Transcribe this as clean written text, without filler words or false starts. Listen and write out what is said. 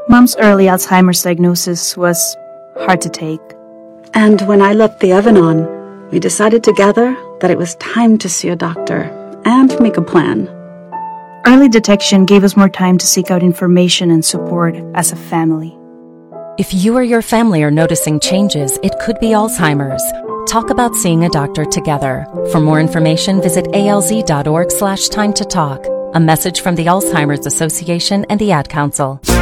Mom's early Alzheimer's diagnosis was hard to take. And when I let the oven on, we decided together that it was time to see a doctor and make a plan. Early detection gave us more time to seek out information and support as a family. If you or your family are noticing changes, it could be Alzheimer's. Talk about seeing a doctor together. For more information, visit alz.org/time to talk. A message from the Alzheimer's Association and the Ad Council.